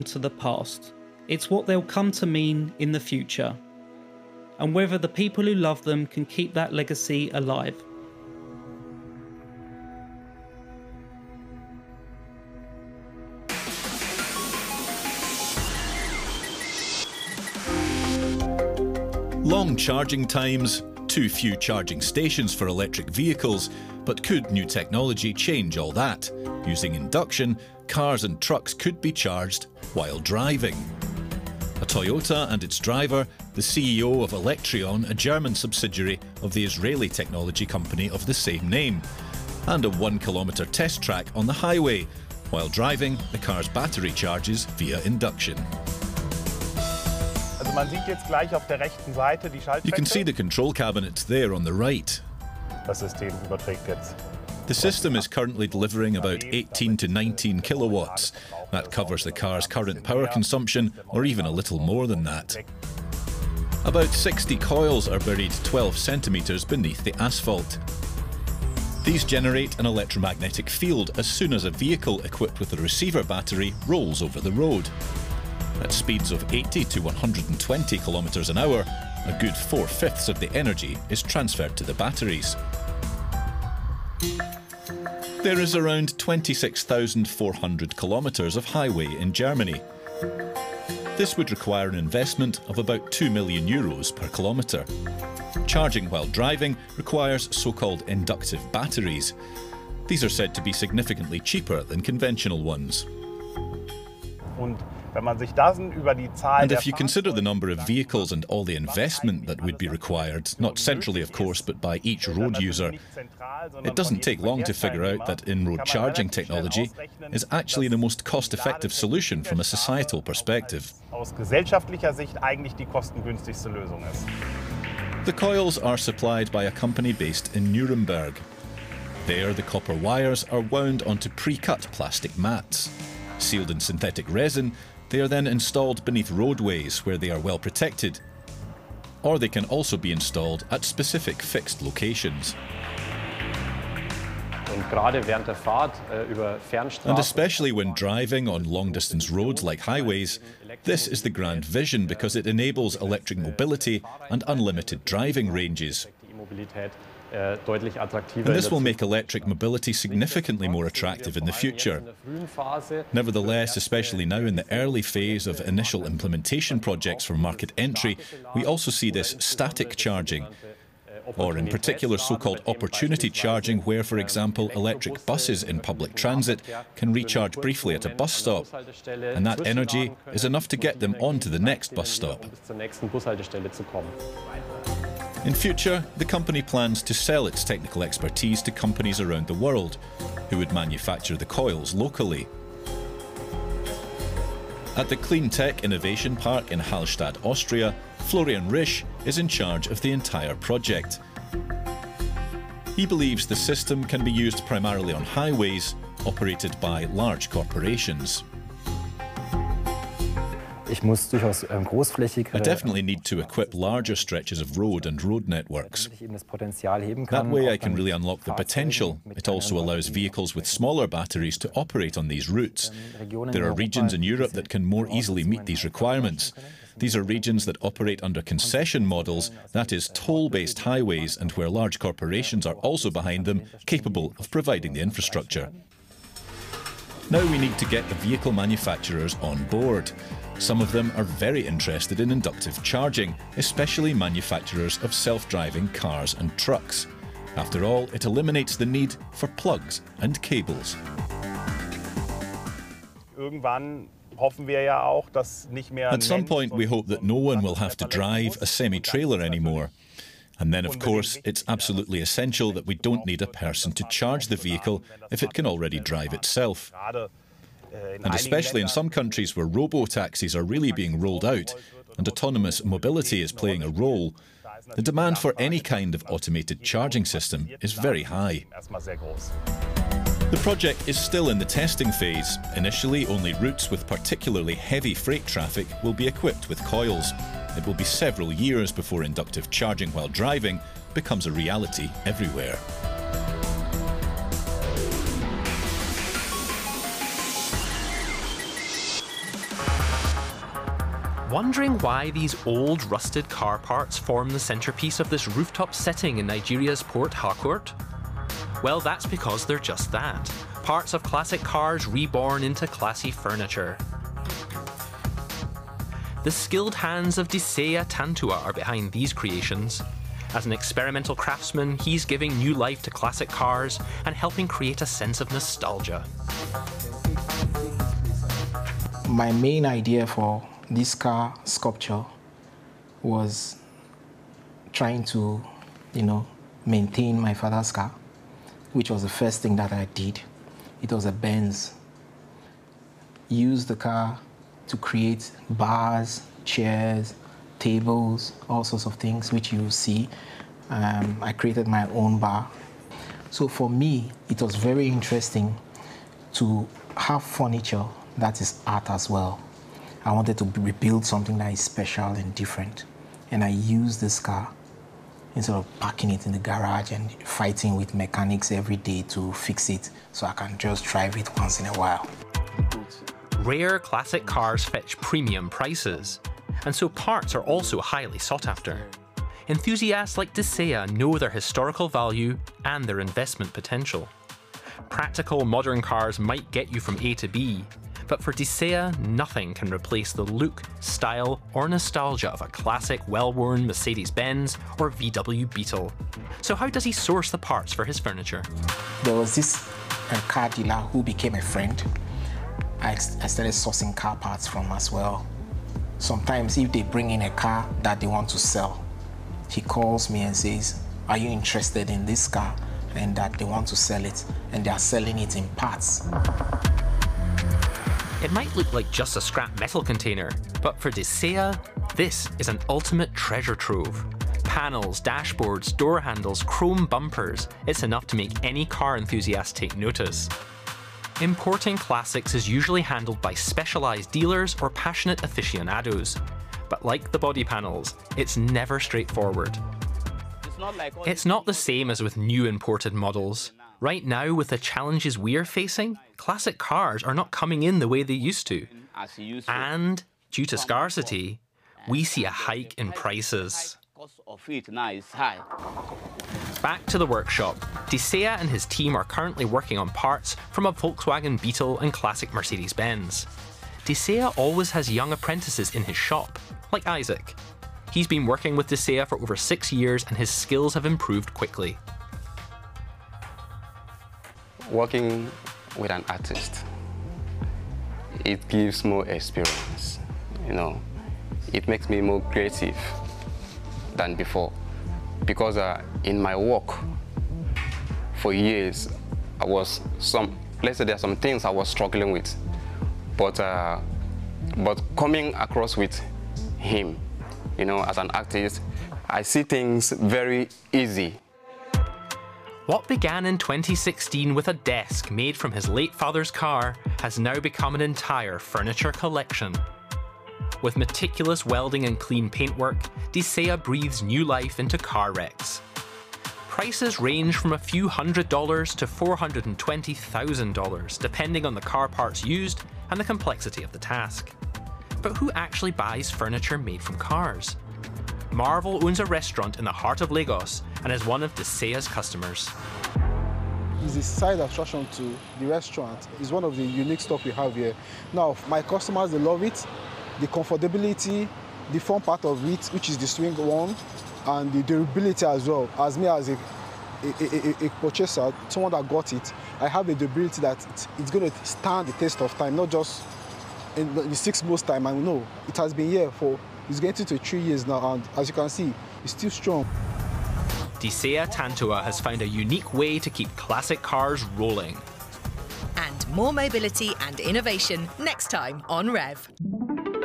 to the past. It's what they'll come to mean in the future, and whether the people who love them can keep that legacy alive. Long charging times, too few charging stations for electric vehicles, but could new technology change all that? Using induction, cars and trucks could be charged while driving. A Toyota and its driver, the CEO of Electrion, a German subsidiary of the Israeli technology company of the same name, and a 1 kilometre test track on the highway. While driving, the car's battery charges via induction. Man sieht jetzt gleich auf der rechten Seite die Schaltfläche. You can see the control cabinet there on the right. Das System überträgt jetzt. The system is currently delivering about 18 to 19 kilowatts. That covers the car's current power consumption, or even a little more than that. About 60 coils are buried 12 centimetres beneath the asphalt. These generate an electromagnetic field as soon as a vehicle equipped with a receiver battery rolls over the road. At speeds of 80 to 120 kilometres an hour, a good 4/5 of the energy is transferred to the batteries. There is around 26,400 kilometres of highway in Germany. This would require an investment of about €2 million per kilometre. Charging while driving requires so-called inductive batteries. These are said to be significantly cheaper than conventional ones. And if you consider the number of vehicles and all the investment that would be required, not centrally of course, but by each road user, it doesn't take long to figure out that in-road charging technology is actually the most cost-effective solution from a societal perspective. The coils are supplied by a company based in Nuremberg. There, the copper wires are wound onto pre-cut plastic mats. Sealed in synthetic resin, they are then installed beneath roadways where they are well protected. Or they can also be installed at specific fixed locations. And especially when driving on long-distance roads like highways, this is the grand vision because it enables electric mobility and unlimited driving ranges. And this will make electric mobility significantly more attractive in the future. Nevertheless, especially now in the early phase of initial implementation projects for market entry, we also see this static charging, or in particular so-called opportunity charging, where, for example, electric buses in public transit can recharge briefly at a bus stop, and that energy is enough to get them on to the next bus stop. In future, the company plans to sell its technical expertise to companies around the world who would manufacture the coils locally. At the Clean Tech Innovation Park in Hallstatt, Austria, Florian Risch is in charge of the entire project. He believes the system can be used primarily on highways operated by large corporations. I definitely need to equip larger stretches of road and road networks. That way I can really unlock the potential. It also allows vehicles with smaller batteries to operate on these routes. There are regions in Europe that can more easily meet these requirements. These are regions that operate under concession models, that is, toll-based highways, and where large corporations are also behind them, capable of providing the infrastructure. Now we need to get the vehicle manufacturers on board. Some of them are very interested in inductive charging, especially manufacturers of self-driving cars and trucks. After all, it eliminates the need for plugs and cables. At some point, we hope that no one will have to drive a semi-trailer anymore. And then, of course, it's absolutely essential that we don't need a person to charge the vehicle if it can already drive itself. And especially in some countries where robo-taxis are really being rolled out and autonomous mobility is playing a role, the demand for any kind of automated charging system is very high. The project is still in the testing phase. Initially, only routes with particularly heavy freight traffic will be equipped with coils. It will be several years before inductive charging while driving becomes a reality everywhere. Wondering why these old rusted car parts form the centerpiece of this rooftop setting in Nigeria's Port Harcourt? Well, that's because they're just that. Parts of classic cars reborn into classy furniture. The skilled hands of Disea Tantua are behind these creations. As an experimental craftsman, he's giving new life to classic cars and helping create a sense of nostalgia. My main idea for this car sculpture was trying to, maintain my father's car, which was the first thing that I did. It was a Benz. Used the car to create bars, chairs, tables, all sorts of things, which you see. I created my own bar. So for me, it was very interesting to have furniture that is art as well. I wanted to rebuild something that is special and different. And I used this car instead of parking it in the garage and fighting with mechanics every day to fix it, so I can just drive it once in a while. Rare classic cars fetch premium prices, and so parts are also highly sought after. Enthusiasts like Disea know their historical value and their investment potential. Practical modern cars might get you from A to B, but for Disea, nothing can replace the look, style, or nostalgia of a classic, well-worn Mercedes-Benz or VW Beetle. So how does he source the parts for his furniture? There was this car dealer who became a friend. I started sourcing car parts from as well. Sometimes if they bring in a car that they want to sell, he calls me and says, "Are you interested in this car?" And that they want to sell it, and they are selling it in parts. It might look like just a scrap metal container, but for Disea, this is an ultimate treasure trove. Panels, dashboards, door handles, chrome bumpers, it's enough to make any car enthusiast take notice. Importing classics is usually handled by specialised dealers or passionate aficionados. But like the body panels, it's never straightforward. It's not the same as with new imported models. Right now, with the challenges we're facing, classic cars are not coming in the way they used to. And, due to scarcity, we see a hike in prices. Back to the workshop. Disea and his team are currently working on parts from a Volkswagen Beetle and classic Mercedes-Benz. Disea always has young apprentices in his shop, like Isaac. He's been working with Disea for over 6 years and his skills have improved quickly. Working with an artist, it gives more experience, It makes me more creative than before. Because in my work, for years, let's say there are some things I was struggling with. But coming across with him, as an artist, I see things very easy. What began in 2016 with a desk made from his late father's car has now become an entire furniture collection. With meticulous welding and clean paintwork, Disea breathes new life into car wrecks. Prices range from a few $100s to $420,000, depending on the car parts used and the complexity of the task. But who actually buys furniture made from cars? Marvel owns a restaurant in the heart of Lagos and is one of Disea's customers. It's a side attraction to the restaurant. It's one of the unique stuff we have here. Now, my customers, they love it. The comfortability, the front part of it, which is the swing one, and the durability as well. As me as a purchaser, someone that got it, I have a durability that it's going to stand the test of time, not just in the 6 months time. I know it has been here it's getting to 3 years now, and as you can see, it's still strong. Disea Tantua has found a unique way to keep classic cars rolling. And more mobility and innovation next time on Rev.